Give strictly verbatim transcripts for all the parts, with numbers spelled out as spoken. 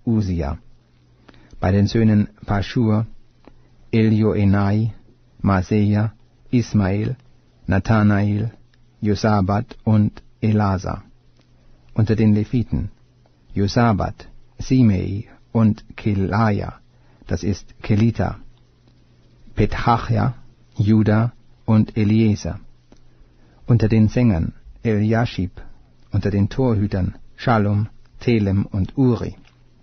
Usia. Bei den Söhnen Paschur, Elioenai, Maseja, Ismael, Nathanael, Josabat und Elasa. Unter den Leviten Josabat, Simei und Kelaja, das ist Kelita, Pethachia, Juda und Eliezer. Unter den Sängern Eliaschib, unter den Torhütern Schalom, Telem und Uri.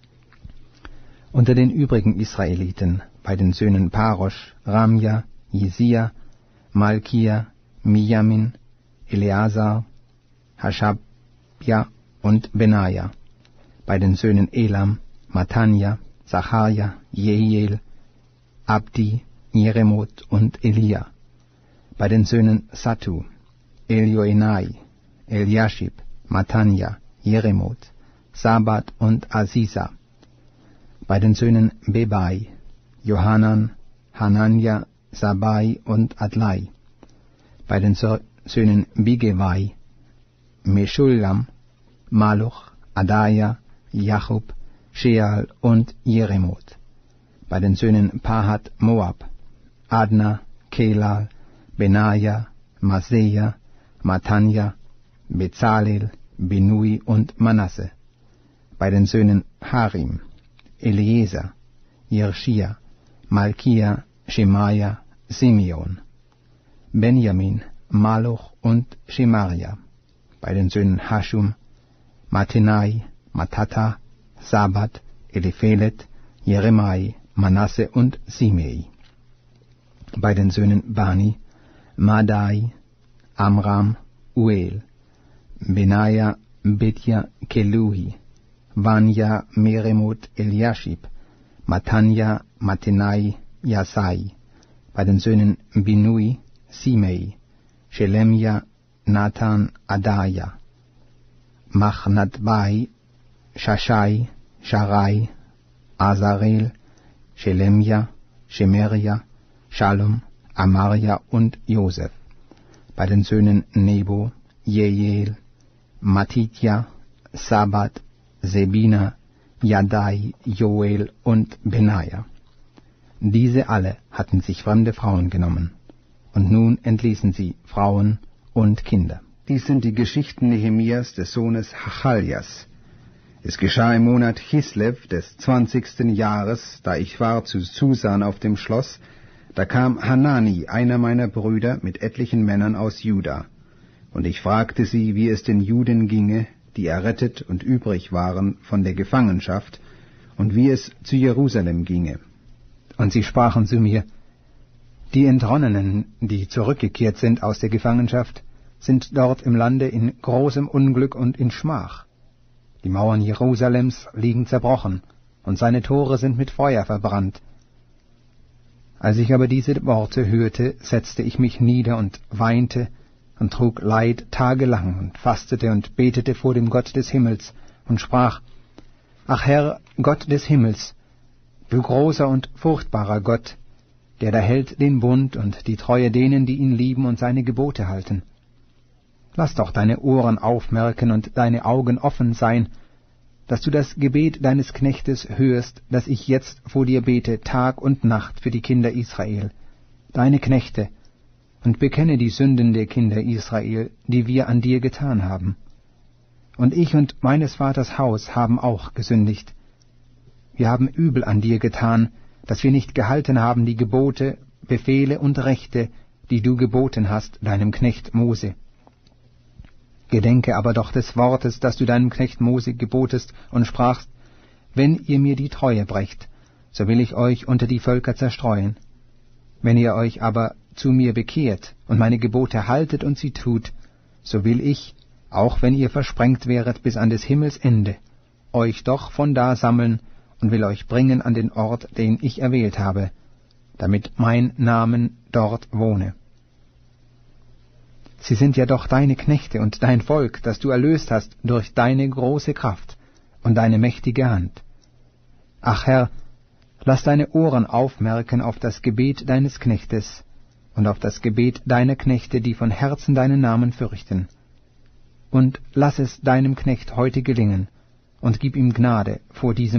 Unter den übrigen Israeliten bei den Söhnen Parosch, Ramja, Jisia, Malkia, Mijamin, Eleazar, Haschabja und Benaja. Bei den Söhnen Elam, Matanja, Zacharja, Jehiel, Abdi, Jeremoth und Elia. Bei den Söhnen Sattu, Elioenai, Eliaschib, Matanja, Jeremoth, Sabat und Asisa. Bei den Söhnen Bebai, Johanan, Hanania, Sabai und Adlai. Bei den Söhnen Bigevai, Meschulam, Maluch, Adaja, Jachub, Sheal und Jeremoth. Bei den Söhnen Pahat Moab, Adna, Kelal, Benaja, Maseja, Matanja, Bezalel, Binui und Manasse. Bei den Söhnen Harim, Eliezer, Jerschia, Malkia, Schemaja, Simeon. Benjamin, Maluch und Schemaria. Bei den Söhnen Haschum, Matenai, Matata, Sabat, Eliphelet, Jeremai, Manasse und Simei. Bei den Söhnen Bani, Madai, Amram, Uel, Benaja, Bedja, Keluhi, Vanja, Meremoth, Eliaschib, Matanja, Matenai, Jasai. Bei den Söhnen Binui, Simei, Shelemja, Nathan, Adaja, Machnatbai, Shashai, Sharai, Azarel, Shelemja, Shemeria, Shalom, Amaria und Josef. Bei den Söhnen Nebo, Jeiel, Matitja, Sabat, Sebina, Jadai, Joel und Benaja. Diese alle hatten sich fremde Frauen genommen, und nun entließen sie Frauen und Kinder. Dies sind die Geschichten Nehemias des Sohnes Hachaljas. Es geschah im Monat Chislev des zwanzigsten Jahres, da ich war zu Susan auf dem Schloss, da kam Hanani, einer meiner Brüder, mit etlichen Männern aus Juda. Und ich fragte sie, wie es den Juden ginge, die errettet und übrig waren von der Gefangenschaft, und wie es zu Jerusalem ginge. Und sie sprachen zu mir, die Entronnenen, die zurückgekehrt sind aus der Gefangenschaft, sind dort im Lande in großem Unglück und in Schmach. Die Mauern Jerusalems liegen zerbrochen, und seine Tore sind mit Feuer verbrannt. Als ich aber diese Worte hörte, setzte ich mich nieder und weinte und trug Leid tagelang und fastete und betete vor dem Gott des Himmels und sprach, »Ach Herr, Gott des Himmels, du großer und furchtbarer Gott, der da hält den Bund und die Treue denen, die ihn lieben und seine Gebote halten. Lass doch deine Ohren aufmerken und deine Augen offen sein, dass du das Gebet deines Knechtes hörst, das ich jetzt vor dir bete, Tag und Nacht für die Kinder Israel, deine Knechte, und bekenne die Sünden der Kinder Israel, die wir an dir getan haben. Und ich und meines Vaters Haus haben auch gesündigt. Wir haben übel an dir getan, dass wir nicht gehalten haben die Gebote, Befehle und Rechte, die du geboten hast deinem Knecht Mose. Gedenke aber doch des Wortes, das du deinem Knecht Mose gebotest und sprachst, wenn ihr mir die Treue brecht, so will ich euch unter die Völker zerstreuen. Wenn ihr euch aber zu mir bekehrt und meine Gebote haltet und sie tut, so will ich, auch wenn ihr versprengt wäret bis an des Himmels Ende, euch doch von da sammeln und will euch bringen an den Ort, den ich erwählt habe, damit mein Namen dort wohne. Sie sind ja doch deine Knechte und dein Volk, das du erlöst hast durch deine große Kraft und deine mächtige Hand. Ach Herr, lass deine Ohren aufmerken auf das Gebet deines Knechtes und auf das Gebet deiner Knechte, die von Herzen deinen Namen fürchten. Und lass es deinem Knecht heute gelingen, und gib ihm Gnade vor diesem